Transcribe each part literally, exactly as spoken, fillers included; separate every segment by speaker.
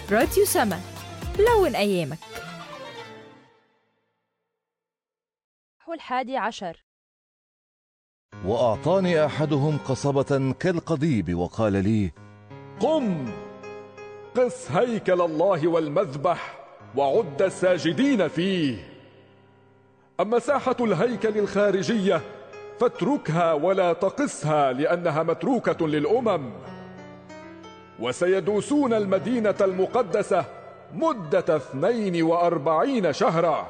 Speaker 1: راديو سما، لون أيامك.
Speaker 2: الحادي عشر.
Speaker 3: وأعطاني أحدهم قصبة كالقضيب وقال لي:
Speaker 4: قم قس هيكل الله والمذبح وعد الساجدين فيه. أما ساحة الهيكل الخارجية فاتركها ولا تقسها، لأنها متروكة للأمم. وسيدوسون المدينة المقدسة مدة اثنين وأربعين شهرا،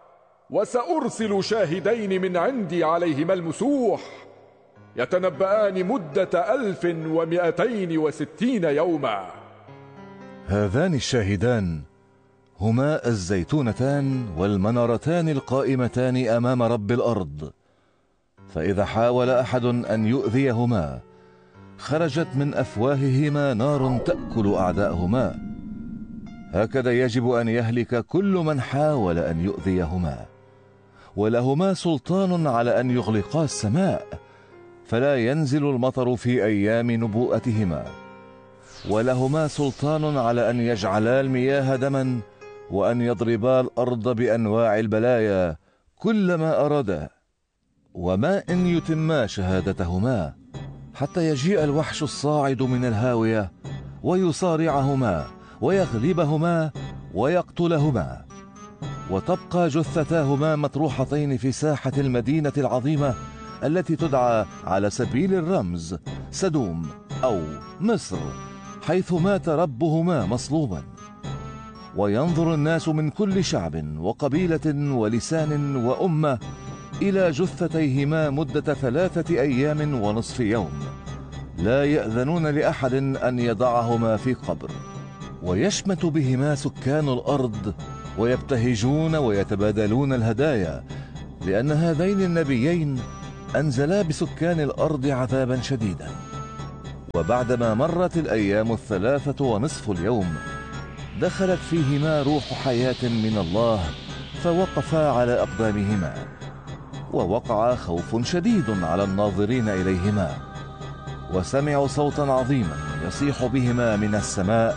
Speaker 4: وسأرسل شاهدين من عندي عليهما المسوح يتنبأان مدة ألف ومئتين وستين يوما.
Speaker 3: هذان الشاهدان هما الزيتونتان والمنارتان القائمتان أمام رب الأرض، فإذا حاول أحد أن يؤذيهما خرجت من أفواههما نار تأكل أعداءهما. هكذا يجب أن يهلك كل من حاول أن يؤذيهما. ولهما سلطان على أن يغلقا السماء فلا ينزل المطر في أيام نبوءتهما، ولهما سلطان على أن يجعلا المياه دما، وأن يضربا الأرض بأنواع البلايا كلما أرادا، وما إن يتما شهادتهما حتى يجيء الوحش الصاعد من الهاوية ويصارعهما ويغلبهما ويقتلهما، وتبقى جثتاهما مطروحتين في ساحة المدينة العظيمة التي تدعى على سبيل الرمز سدوم أو مصر، حيث مات ربهما مصلوبا. وينظر الناس من كل شعب وقبيلة ولسان وأمة إلى جثتيهما مدة ثلاثة أيام ونصف يوم، لا يأذنون لأحد أن يضعهما في قبر. ويشمت بهما سكان الأرض ويبتهجون ويتبادلون الهدايا، لأن هذين النبيين أنزلا بسكان الأرض عذابا شديدا. وبعدما مرت الأيام الثلاثة ونصف اليوم دخلت فيهما روح حياة من الله، فوقفا على أقدامهما، ووقع خوف شديد على الناظرين إليهما، وسمعوا صوتا عظيما يصيح بهما من السماء: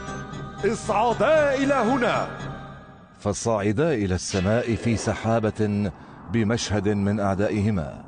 Speaker 4: اصعدا إلى هنا.
Speaker 3: فصعدا إلى السماء في سحابة بمشهد من أعدائهما.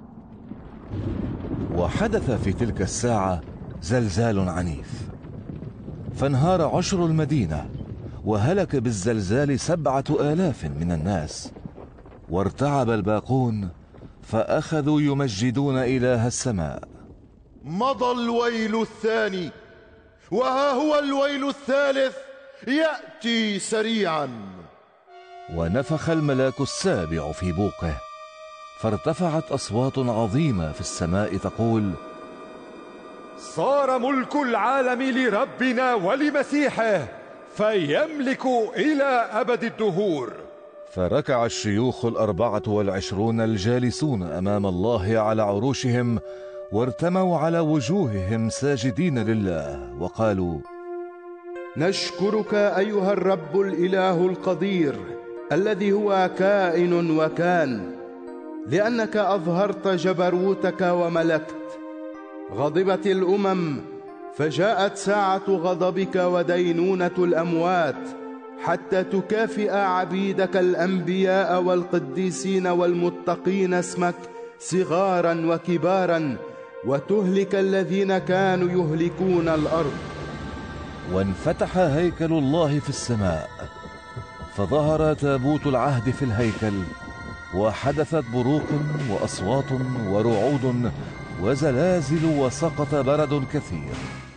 Speaker 3: وحدث في تلك الساعة زلزال عنيف، فانهار عشر المدينة، وهلك بالزلزال سبعة آلاف من الناس. وارتعب الباقون فأخذوا يمجدون إله السماء.
Speaker 5: مضى الويل الثاني، وها هو الويل الثالث يأتي سريعا.
Speaker 3: ونفخ الملاك السابع في بوقه، فارتفعت أصوات عظيمة في السماء تقول:
Speaker 4: صار ملك العالم لربنا ولمسيحه، فيملك إلى أبد الدهور.
Speaker 3: فركع الشيوخ الأربعة والعشرون الجالسون أمام الله على عروشهم، وارتموا على وجوههم ساجدين لله، وقالوا:
Speaker 6: نشكرك أيها الرب الإله القدير الذي هو كائن وكان، لأنك أظهرت جبروتك وملكت. غضبت الأمم فجاءت ساعة غضبك ودينونة الأموات، حتى تكافئ عبيدك الأنبياء والقديسين والمتقين اسمك صغارا وكبارا، وتهلك الذين كانوا يهلكون الأرض.
Speaker 3: وانفتح هيكل الله في السماء، فظهر تابوت العهد في الهيكل، وحدثت بروق وأصوات ورعود وزلازل وسقط برد كثير.